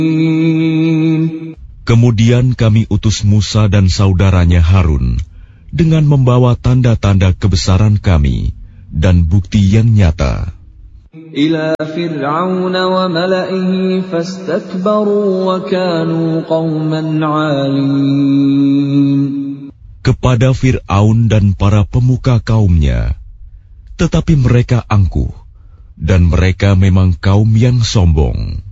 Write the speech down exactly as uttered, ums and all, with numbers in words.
Kemudian kami utus Musa dan saudaranya Harun dengan membawa tanda-tanda kebesaran kami dan bukti yang nyata. Ila Fir'aun wa mala'ihi fastakbaru wa kanu qauman 'alin. Kepada Fir'aun dan para pemuka kaumnya, tetapi mereka angkuh, dan mereka memang kaum yang sombong.